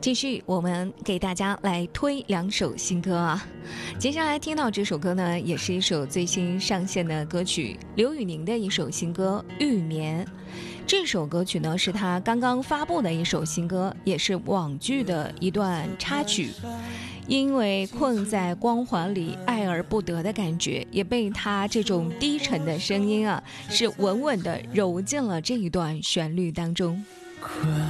继续，我们给大家来推2首新歌啊。接下来听到这首歌呢，也是一首最新上线的歌曲，刘宇宁的一首新歌《玉眠》。这首歌曲呢，是他刚刚发布的一首新歌，也是网剧的一段插曲。因为困在光环里爱而不得的感觉，也被他这种低沉的声音啊，是稳稳地揉进了这一段旋律当中。 困